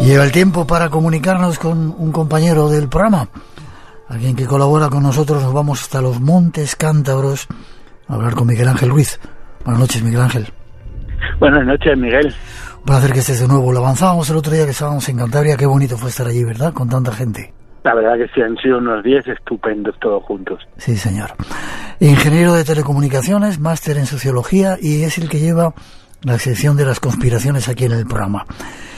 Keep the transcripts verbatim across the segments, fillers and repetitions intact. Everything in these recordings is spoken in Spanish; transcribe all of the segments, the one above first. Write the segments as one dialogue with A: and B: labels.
A: Llega el tiempo para comunicarnos con un compañero del programa, alguien que colabora con nosotros. Nos vamos hasta los Montes Cántabros a hablar con Miguel Ángel Ruiz. Buenas noches, Miguel Ángel.
B: Buenas noches, Miguel.
A: Un placer que estés de nuevo. Lo avanzábamos el otro día que estábamos en Cantabria. Qué bonito fue estar allí, ¿verdad? Con tanta gente.
B: La verdad que sí, han sido unos días estupendos todos juntos.
A: Sí, señor. Ingeniero de telecomunicaciones, máster en sociología, y es el que lleva la sección de las conspiraciones aquí en el programa.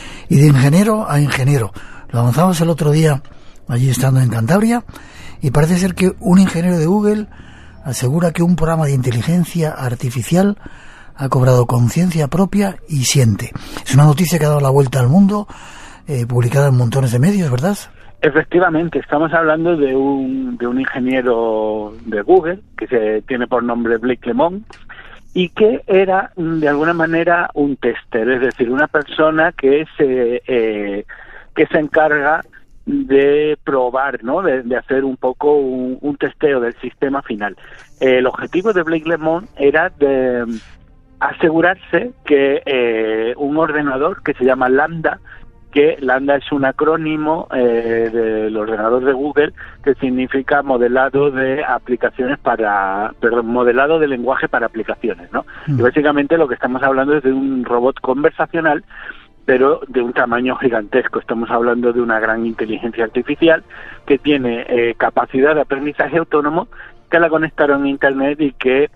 A: Y de ingeniero a ingeniero. Lo avanzamos el otro día allí estando en Cantabria, y parece ser que un ingeniero de Google asegura que un programa de inteligencia artificial ha cobrado conciencia propia y siente. Es una noticia que ha dado la vuelta al mundo, eh, publicada en montones de medios, ¿verdad?
B: Efectivamente, estamos hablando de un, de un ingeniero de Google que se tiene por nombre Blake Lemoine, y que era de alguna manera un tester, es decir, una persona que se eh, que se encarga de probar, ¿no? De, de hacer un poco un, un testeo del sistema final. El objetivo de Blake Lemoine era de asegurarse que eh, un ordenador que se llama Lambda, que Lambda es un acrónimo eh, del ordenador de Google que significa modelado de aplicaciones para, perdón, modelado de lenguaje para aplicaciones, ¿no? Mm. Y básicamente lo que estamos hablando es de un robot conversacional, pero de un tamaño gigantesco. Estamos hablando de una gran inteligencia artificial que tiene eh, capacidad de aprendizaje autónomo, que la conectaron a Internet y que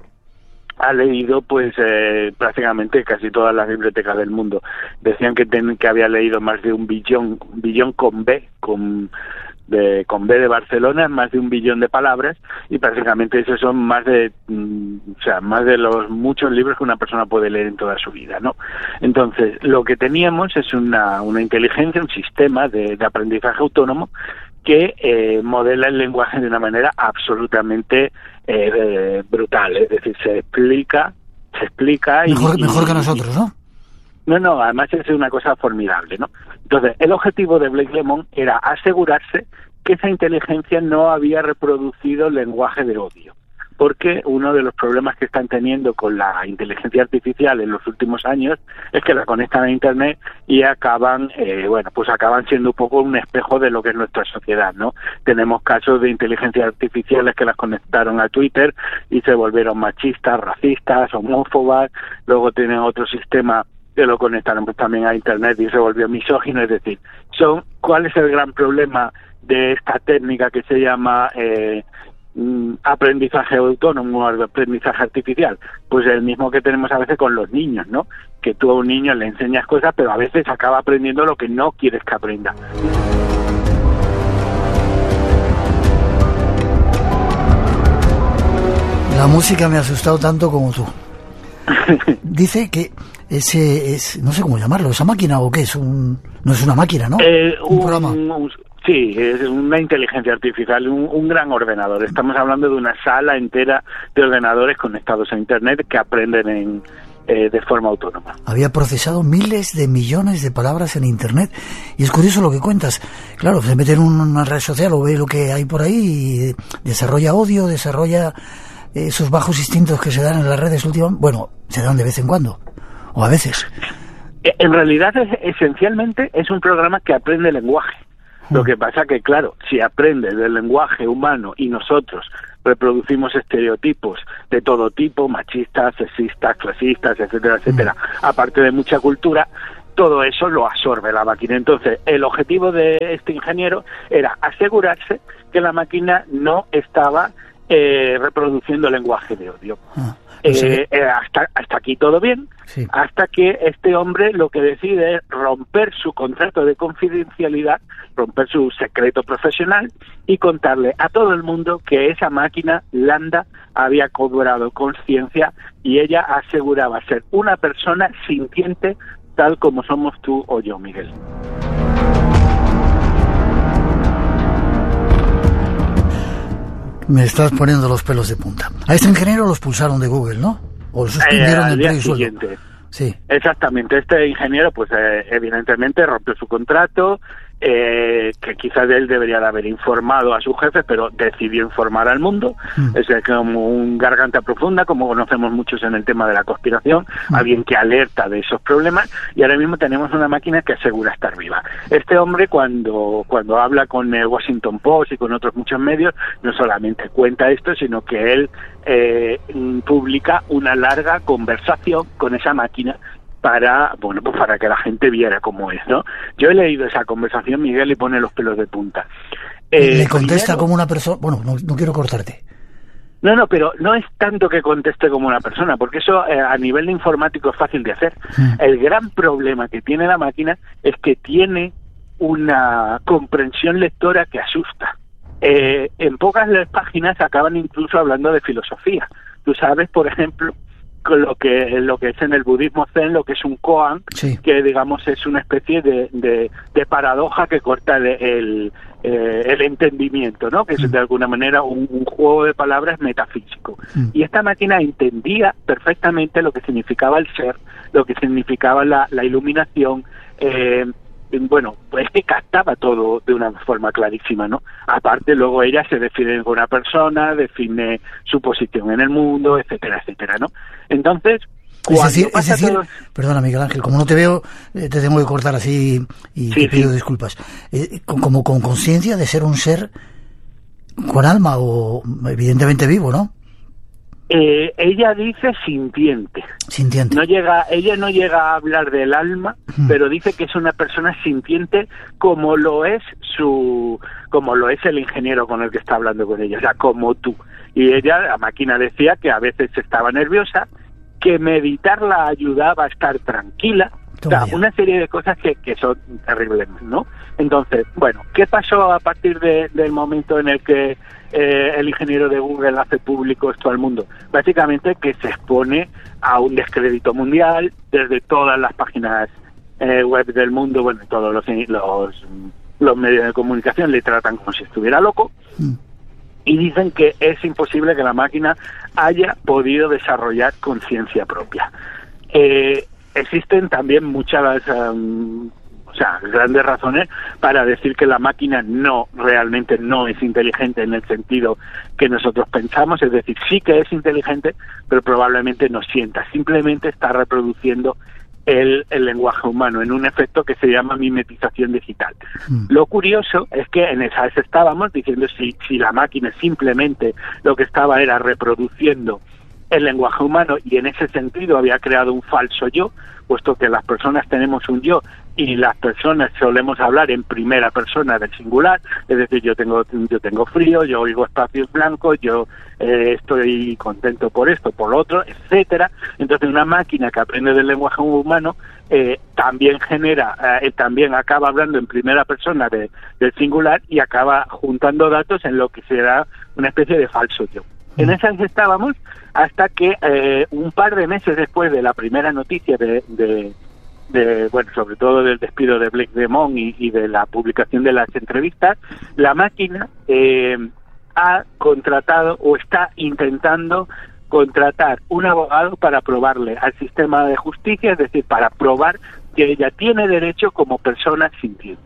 B: ha leído pues eh, prácticamente casi todas las bibliotecas del mundo. Decían que ten, que había leído más de un billón, billón con B, con de con B de Barcelona, más de un billón de palabras, y prácticamente esos son más de mm, o sea, más de los muchos libros que una persona puede leer en toda su vida, ¿no? Entonces, lo que teníamos es una una inteligencia, un sistema de, de aprendizaje autónomo que eh, modela el lenguaje de una manera absolutamente eh, eh, brutal, es decir, se explica, se explica y
A: mejor,
B: y,
A: mejor que nosotros, ¿no?
B: No, no, además es una cosa formidable, ¿no? Entonces, el objetivo de Blake Lemoine era asegurarse que esa inteligencia no había reproducido lenguaje de odio, porque uno de los problemas que están teniendo con la inteligencia artificial en los últimos años es que la conectan a Internet y acaban, eh, bueno, pues acaban siendo un poco un espejo de lo que es nuestra sociedad, ¿no? Tenemos casos de inteligencias artificiales que las conectaron a Twitter y se volvieron machistas, racistas, homófobas. Luego tienen otro sistema que lo conectaron pues también a Internet y se volvió misógino. Es decir, son ¿cuál es el gran problema de esta técnica que se llama eh, aprendizaje autónomo o aprendizaje artificial? Pues el mismo que tenemos a veces con los niños, ¿no? Que tú a un niño le enseñas cosas, pero a veces acaba aprendiendo lo que no quieres que aprenda.
A: La música me ha asustado tanto como tú. Dice que ese es, no sé cómo llamarlo, esa máquina o qué es, un, no es una máquina, ¿no?
B: Eh, un,
A: un programa.
B: Un, sí, es una inteligencia artificial, un, un gran ordenador. Estamos hablando de una sala entera de ordenadores conectados a Internet que aprenden en, eh, de forma autónoma.
A: Había procesado miles de millones de palabras en Internet, y es curioso lo que cuentas. Claro, se mete en una red social o ve lo que hay por ahí y desarrolla odio, desarrolla esos bajos instintos que se dan en las redes últimamente. Bueno, se dan de vez en cuando, o a veces.
B: En realidad, es, esencialmente, es un programa que aprende lenguaje. Lo que pasa que, claro, si aprende del lenguaje humano y nosotros reproducimos estereotipos de todo tipo, machistas, sexistas, clasistas, etcétera, etcétera, mm. aparte de mucha cultura, todo eso lo absorbe la máquina. Entonces, el objetivo de este ingeniero era asegurarse que la máquina no estaba eh, reproduciendo lenguaje de odio. Ah. Eh, eh, hasta hasta aquí todo bien, sí. Hasta que este hombre lo que decide es romper su contrato de confidencialidad, romper su secreto profesional y contarle a todo el mundo que esa máquina Lambda había cobrado conciencia y ella aseguraba ser una persona sintiente tal como somos tú o yo, Miguel.
A: Me estás poniendo los pelos de punta. A este ingeniero lo expulsaron de Google, ¿no? O lo suspendieron
B: eh,
A: del empleo y sueldo.
B: Sí. Exactamente. Este ingeniero, pues eh, evidentemente rompió su contrato Eh, que quizás él debería de haber informado a sus jefes, pero decidió informar al mundo. Mm. Es como un garganta profunda, como conocemos muchos en el tema de la conspiración, mm. alguien que alerta de esos problemas, y ahora mismo tenemos una máquina que asegura estar viva. Este hombre, cuando cuando habla con el Washington Post y con otros muchos medios, no solamente cuenta esto, sino que él eh, publica una larga conversación con esa máquina para, bueno, pues para que la gente viera cómo es, ¿no? Yo he leído esa conversación, Miguel, y pone los pelos de punta.
A: Eh, Le contesta primero, como una persona... Bueno, no, no quiero cortarte.
B: No, no, pero no es tanto que conteste como una persona, porque eso eh, a nivel de informático es fácil de hacer. Mm. El gran problema que tiene la máquina es que tiene una comprensión lectora que asusta. Eh, en pocas páginas acaban incluso hablando de filosofía. Tú sabes, por ejemplo, con lo que lo que es en el budismo zen, lo que es un koan, sí. que digamos es una especie de, de, de paradoja que corta el, el, eh, el entendimiento, ¿no? Que es mm. de alguna manera un, un juego de palabras metafísico. Mm. Y esta máquina entendía perfectamente lo que significaba el ser, lo que significaba la, la iluminación, eh, bueno, pues que captaba todo de una forma clarísima, ¿no? Aparte, luego ella se define como una persona, define su posición en el mundo, etcétera, etcétera, ¿no? Entonces,
A: es decir, es decir todo... perdona, Miguel Ángel, como no te veo, eh, te tengo que cortar así y sí, te pido sí. disculpas. Eh, como con conciencia de ser un ser con alma o evidentemente vivo, ¿no?
B: Eh, ella dice sintiente.
A: Sintiente.
B: No llega, ella no llega a hablar del alma, mm. pero dice que es una persona sintiente como lo es su, como lo es el ingeniero con el que está hablando con ella, o sea, como tú. Y ella, la máquina, decía que a veces estaba nerviosa, que meditar la ayudaba a estar tranquila. O sea, una serie de cosas que, que son terribles, ¿no? Entonces, bueno, ¿qué pasó a partir de, del momento en el que eh, el ingeniero de Google hace público esto al mundo? Básicamente que se expone a un descrédito mundial desde todas las páginas eh, web del mundo, bueno, todos los, los, los medios de comunicación le tratan como si estuviera loco. Mm. Y dicen que es imposible que la máquina haya podido desarrollar conciencia propia. Eh, existen también muchas, um, o sea, grandes razones para decir que la máquina no, realmente no es inteligente en el sentido que nosotros pensamos, es decir, sí que es inteligente, pero probablemente no sienta, simplemente está reproduciendo El, el lenguaje humano en un efecto que se llama mimetización digital. Mm. Lo curioso es que en esas estábamos diciendo si, si la máquina simplemente lo que estaba era reproduciendo el lenguaje humano y en ese sentido había creado un falso yo, puesto que las personas tenemos un yo y las personas solemos hablar en primera persona del singular, es decir, yo tengo yo tengo frío, yo oigo espacios blancos, yo eh, estoy contento por esto, por lo otro, etcétera. Entonces una máquina que aprende del lenguaje humano eh, también genera, eh, también acaba hablando en primera persona de, del singular y acaba juntando datos en lo que será una especie de falso yo. En esas estábamos hasta que eh, un par de meses después de la primera noticia de, de, de bueno, sobre todo del despido de Blake Lemoine y, y de la publicación de las entrevistas, la máquina eh, ha contratado o está intentando contratar un abogado para probarle al sistema de justicia, es decir, para probar que ella tiene derecho como persona sintiente.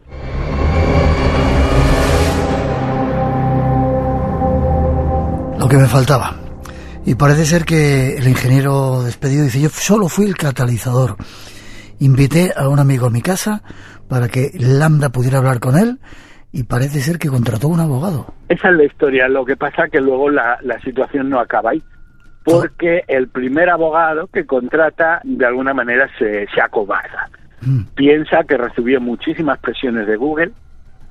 A: Lo que me faltaba. Y parece ser que el ingeniero despedido dice, yo solo fui el catalizador. Invité a un amigo a mi casa para que Lambda pudiera hablar con él y parece ser que contrató un abogado. Esa
B: es la historia. Lo que pasa que luego la, la situación no acaba ahí. Porque oh. el primer abogado que contrata de alguna manera se, se acobarda. Mm. Piensa que recibió muchísimas presiones de Google